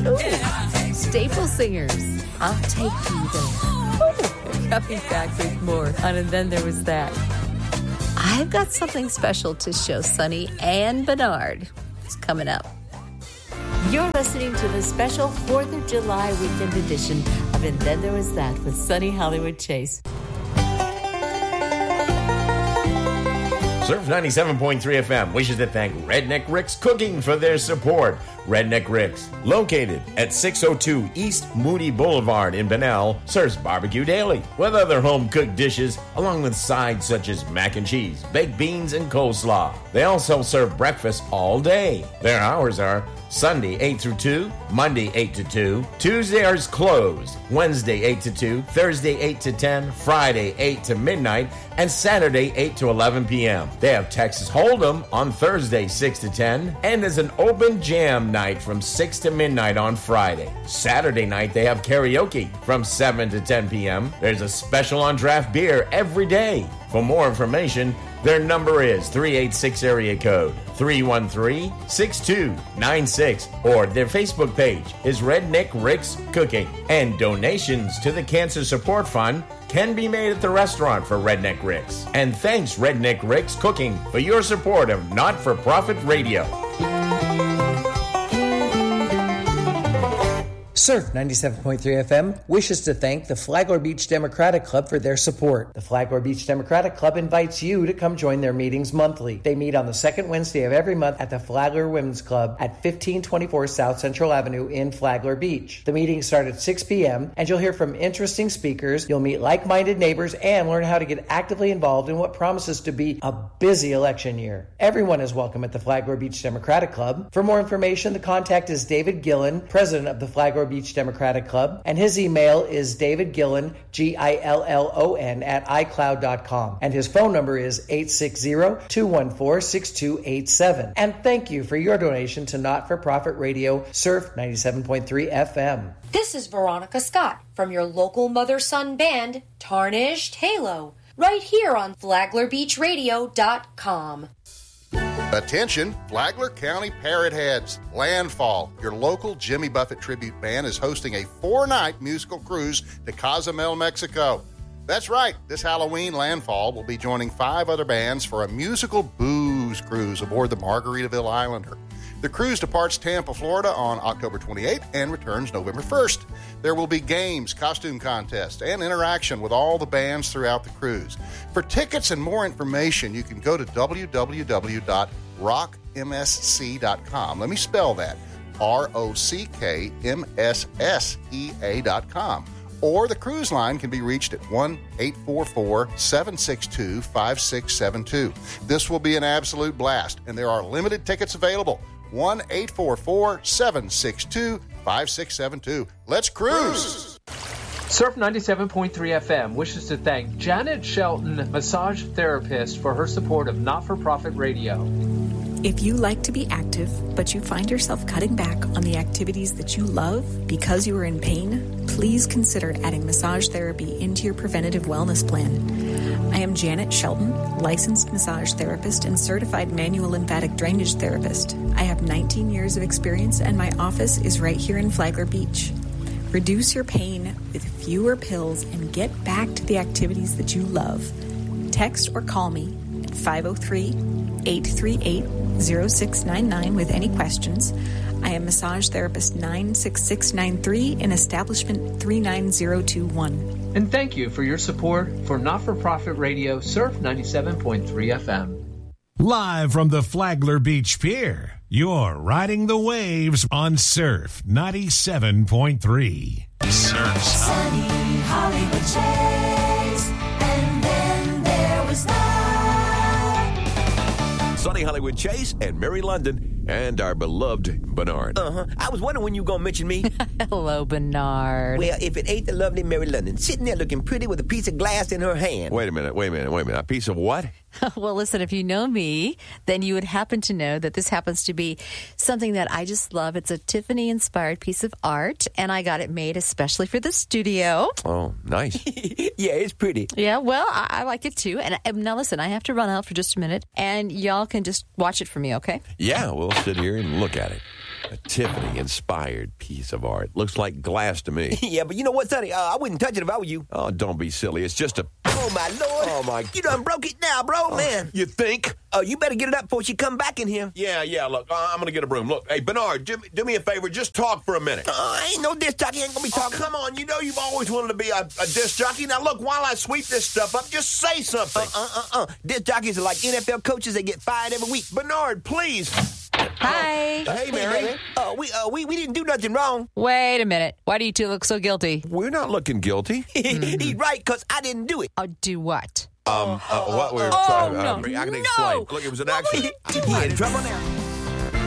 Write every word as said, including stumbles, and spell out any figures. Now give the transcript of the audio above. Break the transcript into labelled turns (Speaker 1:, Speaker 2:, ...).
Speaker 1: Ooh, Staple Singers, I'll Take You There. Ooh, coming back with more on And Then There Was That. I've got something special to show Sonny and Bernard. It's coming up. You're listening to the special fourth of July weekend edition of And Then There Was That with Sonny Hollywood Chase.
Speaker 2: Surf ninety-seven point three F M wishes to thank Redneck Rick's Cooking for their support. Redneck Rick's, located at six oh two East Moody Boulevard in Bunnell, serves barbecue daily with other home-cooked dishes along with sides such as mac and cheese, baked beans, and coleslaw. They also serve breakfast all day. Their hours are Sunday eight through two, Monday eight to two, Tuesday is closed, Wednesday eight to two, Thursday eight to ten, Friday eight to midnight, and Saturday eight to eleven p.m. They have Texas Hold'em on Thursday six to ten, and there's an open jam night from six to midnight on Friday. Saturday night they have karaoke from seven to ten p.m. There's a special on draft beer every day. For more information, their number is three eight six area code three one three, six two nine six, or their Facebook page is Redneck Rick's Cooking. And donations to the Cancer Support Fund can be made at the restaurant for Redneck Rick's. And thanks, Redneck Rick's Cooking, for your support of not-for-profit radio.
Speaker 3: Surf ninety-seven point three F M wishes to thank the Flagler Beach Democratic Club for their support. The Flagler Beach Democratic Club invites you to come join their meetings monthly. They meet on the second Wednesday of every month at the Flagler Women's Club at fifteen twenty-four South Central Avenue in Flagler Beach. The meetings start at six p.m. and you'll hear from interesting speakers, you'll meet like-minded neighbors, and learn how to get actively involved in what promises to be a busy election year. Everyone is welcome at the Flagler Beach Democratic Club. For more information, the contact is David Gillen, president of the Flagler Beach Democratic Club, and his email is davidgillen, G I L L O N, at i cloud dot com, and his phone number is eight six zero, two one four, six two eight seven. And thank you for your donation to Not-for-Profit Radio, Surf ninety-seven point three F M.
Speaker 4: This is Veronica Scott from your local mother-son band, Tarnished Halo, right here on flagler beach radio dot com.
Speaker 5: Attention, Flagler County Parrot Heads. Landfall, your local Jimmy Buffett tribute band, is hosting a four-night musical cruise to Cozumel, Mexico. That's right, this Halloween, Landfall will be joining five other bands for a musical booze cruise aboard the Margaritaville Islander. The cruise departs Tampa, Florida on October twenty-eighth and returns November first. There will be games, costume contests, and interaction with all the bands throughout the cruise. For tickets and more information, you can go to w w w dot rock m s c dot com. Let me spell that, R O C K M S S E A dot com. Or the cruise line can be reached at one eight four four, seven six two, five six seven two. This will be an absolute blast, and there are limited tickets available. one eight four four, seven six two, five six seven two. Let's cruise!
Speaker 6: Surf ninety-seven point three F M wishes to thank Janet Shelton, massage therapist, for her support of Not-for-Profit Radio.
Speaker 7: If you like to be active, but you find yourself cutting back on the activities that you love because you are in pain, please consider adding massage therapy into your preventative wellness plan. I am Janet Shelton, licensed massage therapist and certified manual lymphatic drainage therapist. I have nineteen years of experience and my office is right here in Flagler Beach. Reduce your pain with fewer pills and get back to the activities that you love. Text or call me at five oh three, eight three eight, oh six nine nine with any questions. I am massage therapist nine six six nine three in establishment three nine zero two one.
Speaker 6: And thank you for your support for Not-for-Profit Radio, Surf ninety-seven point three F M.
Speaker 8: Live from the Flagler Beach Pier, you're riding the waves on Surf ninety-seven point three. Surf
Speaker 9: Sunny Hollywood Chase, and then there was that.
Speaker 10: Sunny Hollywood Chase and Mary London and our beloved Bernard.
Speaker 11: Uh-huh. I was wondering when you were going to mention me.
Speaker 1: Hello, Bernard.
Speaker 11: Well, if it ain't the lovely Mary London sitting there looking pretty with a piece of glass in her hand.
Speaker 10: Wait a minute, wait a minute, wait a minute. A piece of what?
Speaker 1: Well, listen, if you know me, then you would happen to know that this happens to be something that I just love. It's a Tiffany-inspired piece of art, and I got it made especially for the studio.
Speaker 10: Oh, nice.
Speaker 11: Yeah, it's pretty.
Speaker 1: Yeah, well, I, I like it too. And, and now listen, I have to run out for just a minute, and y'all can just watch it for me, okay?
Speaker 10: Yeah, we'll sit here and look at it. A Tiffany-inspired piece of art. Looks like glass to me.
Speaker 11: Yeah, but you know what, Sonny? Uh, I wouldn't touch it if I were you.
Speaker 10: Oh, don't be silly. It's just a...
Speaker 11: Oh, my Lord.
Speaker 10: Oh, my...
Speaker 11: You done broke it now, bro,
Speaker 10: oh,
Speaker 11: man.
Speaker 10: You think?
Speaker 11: Oh, you better get it up before she come back in here.
Speaker 10: Yeah, yeah, look, uh, I'm going to get a broom. Look, hey, Bernard, do me, do me a favor. Just talk for a minute.
Speaker 11: Uh, ain't no disc jockey. Ain't going to be talking.
Speaker 10: Oh, come on. You know you've always wanted to be a, a disc jockey. Now, look, while I sweep this stuff up, just say something.
Speaker 11: Uh, uh, uh, uh. Disc jockeys are like N F L coaches. They get fired every week.
Speaker 10: Bernard, please.
Speaker 1: Hi.
Speaker 10: Hey, Mary.
Speaker 11: Uh, we, uh, we, we didn't do nothing wrong.
Speaker 1: Wait a minute. Why do you two look so guilty?
Speaker 10: We're not looking guilty.
Speaker 11: Mm-hmm. He's right, because I didn't do it.
Speaker 1: Oh, do what?
Speaker 10: Um, uh, what we're
Speaker 1: oh,
Speaker 10: trying
Speaker 1: no,
Speaker 10: uh, I can
Speaker 1: no.
Speaker 10: explain. Look, it was an accident.
Speaker 11: He had trouble now.